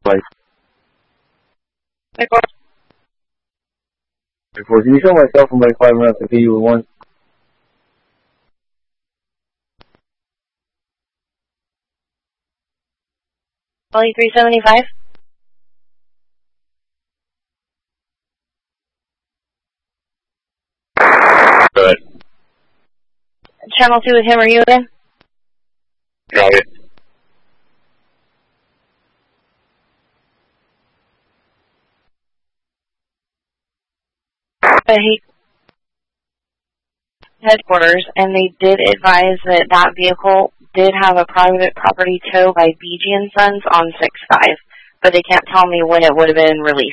Can you show myself from like 5 minutes and you with one? Only 375? Good. Channel 2 with him, are you in? Got it. Headquarters, and they did advise that that vehicle did have a private property tow by BG & Sons on 6-5, but they can't tell me when it would have been released.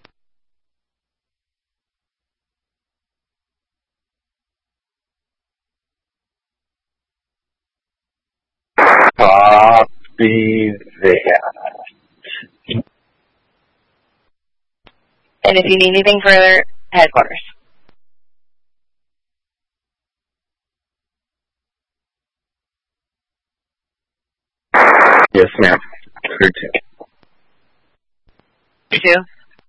Copy that. And if you need anything further, headquarters. Yes, ma'am. Heard you. You too?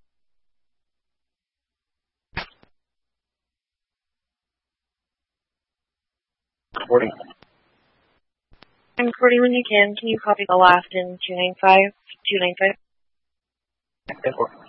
Recording. I'm recording when you can. Can you copy the last in 295? 295?